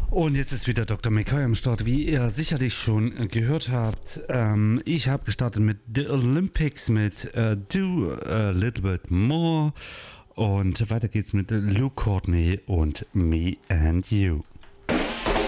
Und jetzt ist wieder Dr. McCoy am Start, wie ihr sicherlich schon gehört habt. Ich habe gestartet mit The Olympics mit Do a Little Bit More. Und weiter geht's mit Lou Courtney und Me and You.